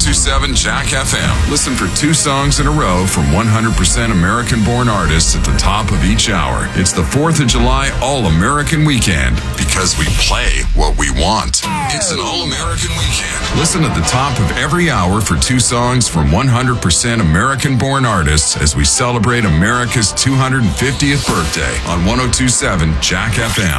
1027 Jack FM. Listen for 2 songs in a row from 100% American-born artists at the top of each hour. It's the 4th of July All-American Weekend because we play what we want. It's an All-American Weekend. Listen at the top of every hour for 2 songs from 100% American-born artists as we celebrate America's 250th birthday on 1027 Jack FM.